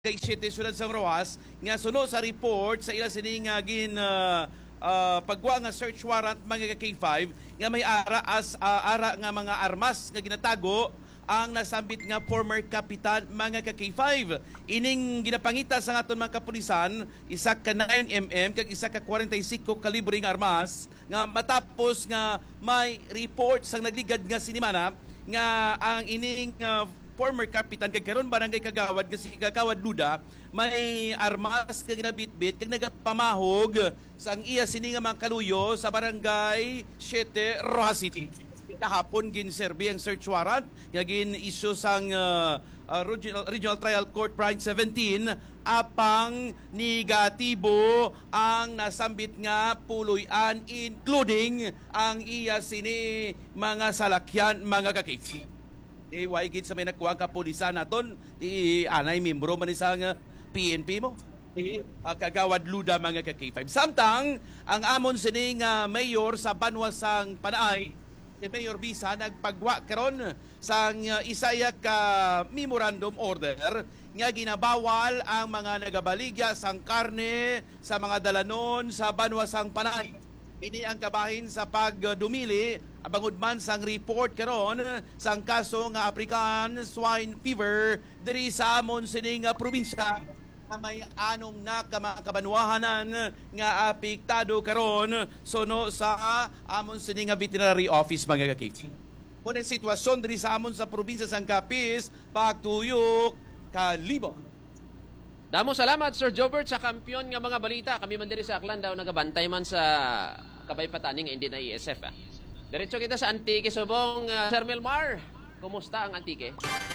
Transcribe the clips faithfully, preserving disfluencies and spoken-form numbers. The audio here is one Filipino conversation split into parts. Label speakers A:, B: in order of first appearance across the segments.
A: kay City Sulad sa Rojas nga suno sa report sa ila sining nga gin uh, uh, pagwa nga search warrant mga K five nga may ara as uh, ara nga mga armas nga ginatago ang nasambit nga former kapitan mga K five. Ining ginapangita sa aton mga kapulisan isa ka nine millimeter kag isa ka forty-five kalibre nga armas nga matapos nga may report sang nagligad nga sinimana nga ang ining uh, former kapitan kay karon barangay Kagawad kasi Kagawad Luda may armas kag ginabitbit kag nagapamahog sa ang iya sini nga mga kaluyo sa barangay Siete, Rojas City. Kahapon ginserbi ang search warrant nga gin-issue sang uh, uh, regional, regional Trial Court Branch seventeen apang negatibo ang nasambit nga puloy-an including ang iya sini mga salakyan mga kakiksi. Di waigid sa may nakuha kapulisan naton di anay membro man isang uh, P N P mo. Di uh, Kagawad Luda mga ka K five. Samtang ang amon sining uh, mayor sa Banwasang Panaay si Mayor Bisa nagpagwa karon sang uh, isaya ka memorandum order nga ginabawal ang mga nagabaligya sang karne sa mga dalanon sa Banwasang Panaay. Ini ang kabahin sa pagdumili abangod man sang report karon sang kaso nga African swine fever diri sa amon sining probinsya na may anong nakamabanwahanan nga apektado karon sono sa amon sining veterinary office mga kakiksi. Kuno sitwasyon diri sa amon sa probinsya sang Capiz pagtuyok Kalibo.
B: Damo salamat Sir Jobert sa kampiyon nga mga balita. Kami man diri sa Aklan daw nagabantay man sa kabaypataning hindi na I S F. Ah. Diretso kita sa Antique Subong. Uh, Sir Milmar, kumusta ang Antique?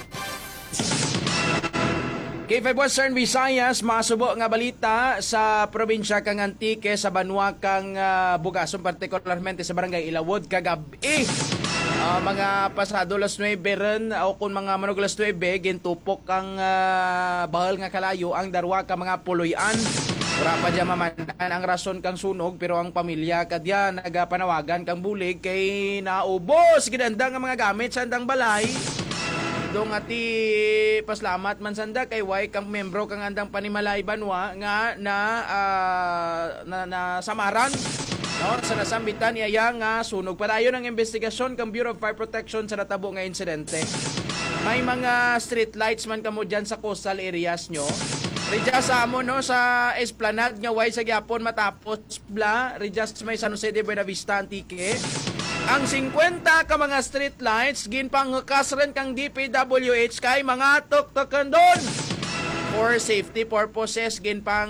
C: K five Western Visayas, masubo nga balita sa probinsya kang Antique sa Banwa kang uh, Bugason, partikularmente sa barangay Ilawod kagabi. Uh, mga pasado las nuwebe rin o kung mga manog las nuwebe gintupok ang uh, bahal nga kalayo ang darwa ka mga puloy-an. Wala pa dyan mamandan ang rason kang sunog pero ang pamilya kadya nagapanawagan kang bulig kay naubos ginanda nga mga gamit sa andang balay. Dong ati paslamat man sanda kay way kang membro kang andang panimalay Banwa nga na uh, na, na samaran no sa nasambitan iya nga sunog padayon ang investigasyon kang Bureau of Fire Protection sa natabo nga insidente. May mga street lights man kamo dyan sa coastal areas nyo. Rija sa amo no sa Esplanade nga way sa gyapon matapos bla Rijas may San Jose de Buenavista Antique. Ang fifty ka mga street lights ginpanghukas rin kang D P W H kay mga tuk-tukan doon. For safety purposes ginpang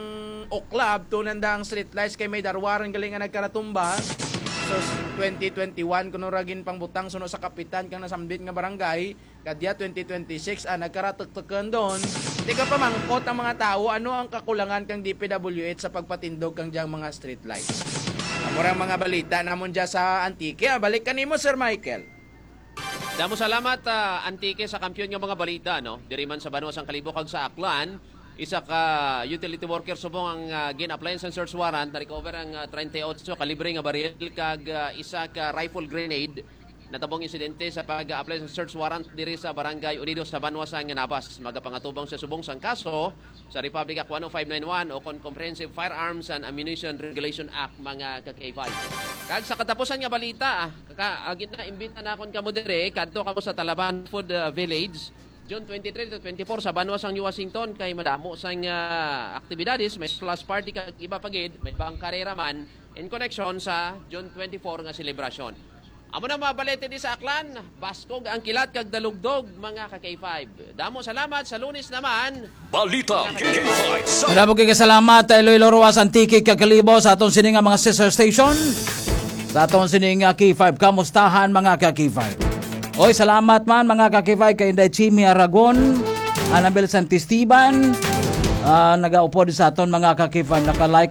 C: uklab tunandang street lights kay may darwaran galing nga nagkaratumba. So twenty twenty-one kuno ra ginpang butang suno sa kapitan kang nasambit nga barangay kadya twenty twenty-six ah nagkaratuk-tukan doon. Di ka pamangkot ang mga tao ano ang kakulangan kang D P W H sa pagpatindog kang diyang mga street lights. Amorang mga balita namon dyan sa Antique. Balik kanimo Sir Michael.
B: Damo salamat uh, Antique sa kampiyon nga mga balita no. Diri man sa Banwasang Kalibo kag sa Aklan, isa ka utility worker subong ang uh, gin-appliance and search warrant na recover ang uh, thirty-eight kalibre nga baril kag uh, isa ka rifle grenade. Natabong insidente sa pag-apply sa search warrant diri sa Barangay Unidos sa Banwasang Nabas. Magapangatubang sa subong sang kaso sa Republic Act one oh five ninety-one o Comprehensive Firearms and Ammunition Regulation Act mga ka-K five. Kag sa katapusan nga balita, kaka na imbita na akon kamo dire kadto kamo sa Talaban Food uh, Village June twenty-three to twenty-four sa Banwasang New Washington kay madamo sang uh, aktibidades, may slash party kag iba pagid, may bangkarera man in connection sa June twenty-four nga selebrasyon. Amo na mga balete di sa Aklan, Baskog ang kilat kag dalugdog mga ka-K five. Damo salamat sa Lunes naman.
D: Balita K five.
E: Salamat kay salamat Iloilo Rojas Antique Kagalibo sa atong sining mga sister station. Sa atong sining K five kamustahan mga ka-K five. Oy salamat man mga ka-K five kay Inday Chimi Aragon, Anabel Santistiban, uh, nagaupo di sa aton mga ka-K five naka-like